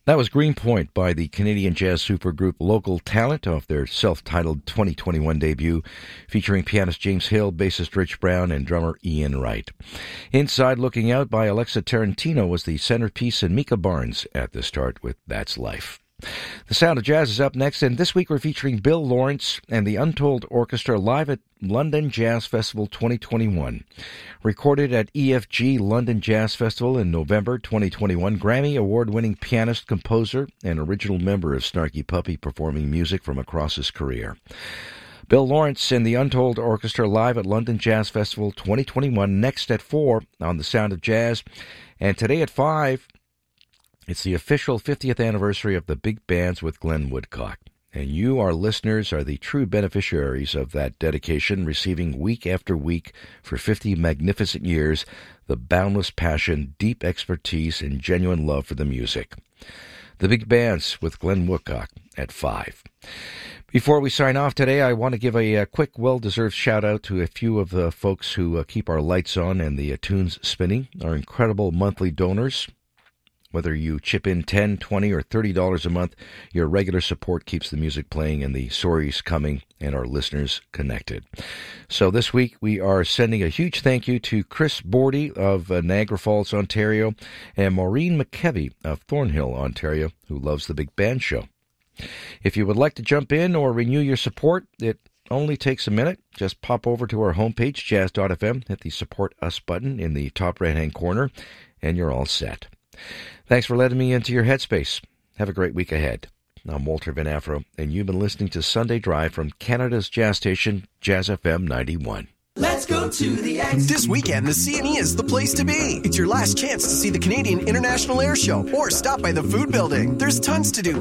That was Greenpoint by the Canadian jazz supergroup Local Talent off their self-titled 2021 debut, featuring pianist James Hill, bassist Rich Brown, and drummer Ian Wright. Inside Looking Out by Alexa Tarantino was the centerpiece, and Mika Barnes at the start with That's Life. The Sound of Jazz is up next, and this week we're featuring Bill Lawrence and the Untold Orchestra live at London Jazz Festival 2021. Recorded at EFG London Jazz Festival in November 2021, Grammy Award-winning pianist, composer, and original member of Snarky Puppy performing music from across his career. Bill Lawrence and the Untold Orchestra live at London Jazz Festival 2021, next at 4 on The Sound of Jazz, and today at 5... it's the official 50th anniversary of the Big Bands with Glenn Woodcock. And you, our listeners, are the true beneficiaries of that dedication, receiving week after week for 50 magnificent years the boundless passion, deep expertise, and genuine love for the music. The Big Bands with Glenn Woodcock at 5. Before we sign off today, I want to give a quick, well-deserved shout-out to a few of the folks who keep our lights on and the tunes spinning, our incredible monthly donors. Whether you chip in $10, $20, or $30 a month, your regular support keeps the music playing and the stories coming and our listeners connected. So this week we are sending a huge thank you to Chris Bordy of Niagara Falls, Ontario, and Maureen McKevy of Thornhill, Ontario, who loves the Big Band Show. If you would like to jump in or renew your support, it only takes a minute. Just pop over to our homepage, jazz.fm, hit the Support Us button in the top right-hand corner, and you're all set. Thanks for letting me into your headspace. Have a great week ahead. I'm Walter Van Afro, and you've been listening to Sunday Drive from Canada's jazz station, Jazz FM 91. Let's go to the X. This weekend, the CNE is the place to be. It's your last chance to see the Canadian International Air Show or stop by the Food Building. There's tons to do.